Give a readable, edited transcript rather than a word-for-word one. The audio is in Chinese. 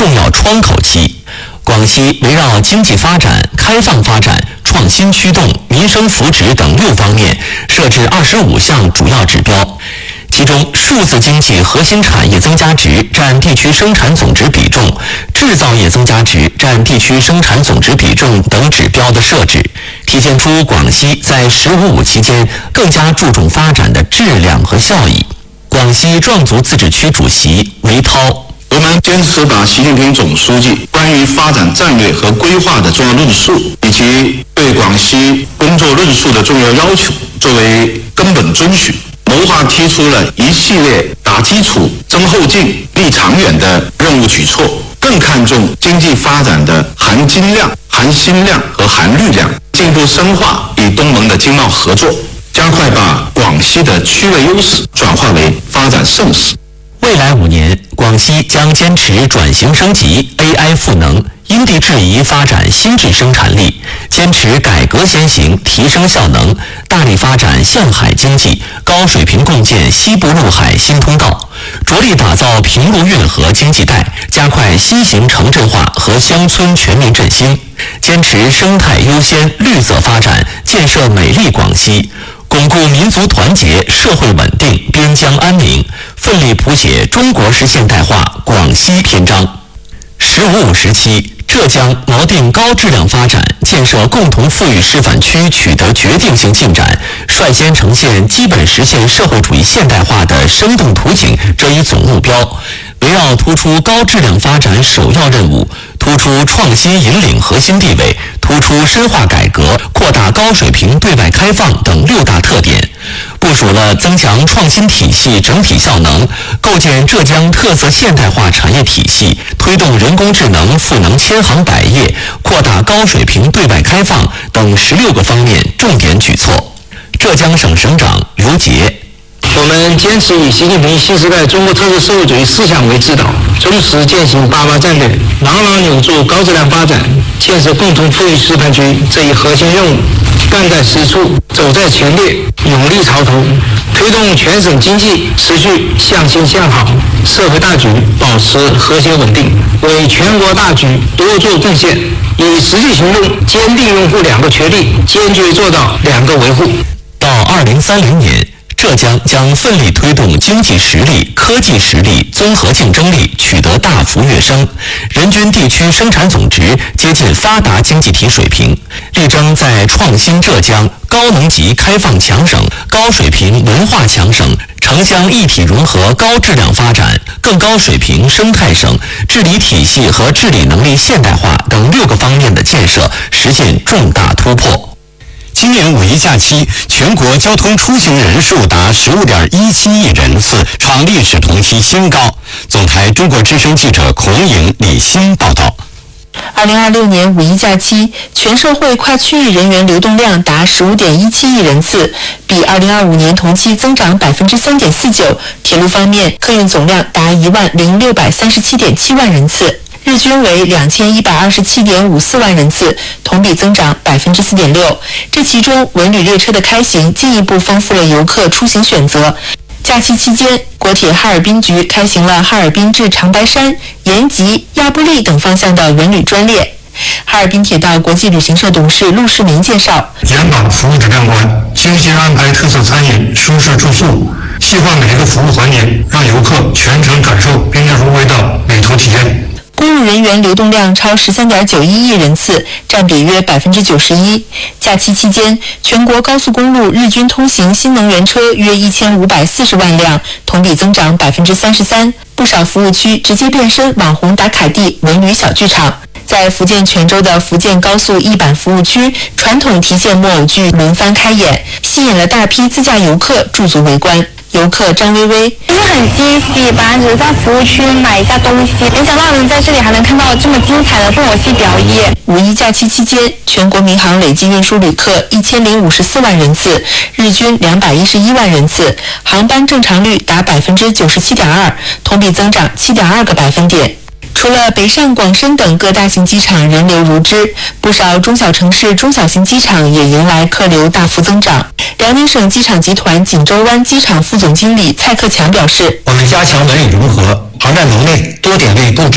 重要窗口期。广西围绕经济发展、开放发展、创新驱动、民生福祉等6方面，设置25项主要指标。其中，数字经济核心产业增加值占地区生产总值比重、制造业增加值占地区生产总值比重等指标的设置，体现出广西在“15+5”期间更加注重发展的质量和效益。广西壮族自治区主席韦涛： 我们坚持把习近平总书记关于发展战略和规划的重要论述，以及对广西工作论述的重要要求作为根本遵循，谋划提出了一系列打基础、增后劲、立长远的任务举措，更看重经济发展的含金量、含心量和含绿量，进一步深化与东盟的经贸合作，加快把广西的区位优势转化为发展盛世。 未来5年，广西将坚持转型升级、AI 赋能，因地制宜发展新质生产力，坚持改革先行、提升效能，大力发展向海经济，高水平共建西部陆海新通道，着力打造平陆运河经济带，加快新型城镇化和乡村全面振兴，坚持生态优先、绿色发展，建设美丽广西，巩固民族团结、社会稳定、边疆安宁，奋力谱写中国式现代化广西篇章。“15+5”时期，浙江锚定高质量发展，建设共同富裕示范区取得决定性进展，率先呈现基本实现社会主义现代化的生动图景这一总目标，围绕突出高质量发展首要任务，突出创新引领核心地位，突出深化改革、扩大高水平对外开放等6大特点，部署了增强创新体系整体效能，构建浙江特色现代化产业体系，推动人工智能赋能千行百业，扩大高水平对外开放等16个方面重点举措。浙江省省长刘杰： 我们坚持以习近平新时代中国特色社会主义思想为指导，忠实践行88战略，牢牢扭住高质量发展、建设共同富裕示范区这一核心任务，干在实处，走在前列，勇立潮头，推动全省经济持续向新向好，社会大局保持和谐稳定，为全国大局多做贡献，以实际行动坚定拥护2个确立，坚决做到2个维护。 到2030年，浙江将奋力推动经济实力、科技实力、综合竞争力取得大幅跃升，人均地区生产总值接近发达经济体水平，力争在创新浙江、高能级开放强省、高水平文化强省、城乡一体融合高质量发展、更高水平生态省、治理体系和治理能力现代化等6个方面的建设实现重大突破。 今年5一假期，全国交通出行人数达15.17亿人次，创历史同期新高。总台中国之声记者孔颖、李欣报道。 2026年5一假期，全社会跨区域人员流动量达15.17亿人次，比2025年同期增长3.49%。铁路方面，客运总量达10637.7万人次，日均为2127.54万人次，同比增长4.6%。这其中，文旅列车的开行进一步丰富了游客出行选择。假期期间，国铁哈尔滨局开行了哈尔滨至长白山、延吉、亚布力等方向的文旅专列。哈尔滨铁道国际旅行社董事陆世民介绍： 严把服务质量关，精心安排特色餐饮、舒适住宿，细化每一个服务环节，让游客全程感受宾至如归的旅途体验。 公路人员流动量超13.91亿人次，占比约91%。假期期间，全国高速公路日均通行新能源车约1540万辆，同比增长33%。不少服务区直接变身网红打卡地、文旅小剧场。在福建泉州的福建高速一板服务区，传统提线木偶剧轮番开演，吸引了大批自驾游客驻足围观。游客张薇薇： 就是很惊喜，本来只是在服务区买一下东西，没想到能在这里还能看到这么精彩的木偶戏表演。 5一假期期间，全国民航累计运输旅客1054万人次，日均211万人次，航班正常率达97.2%，同比增长7.2个百分点。除了北上广深等各大型机场人流如织，不少中小城市中小型机场也迎来客流大幅增长。辽宁省机场集团锦州湾机场副总经理蔡克强表示： 我们加强文旅融合，航站楼内多点位布置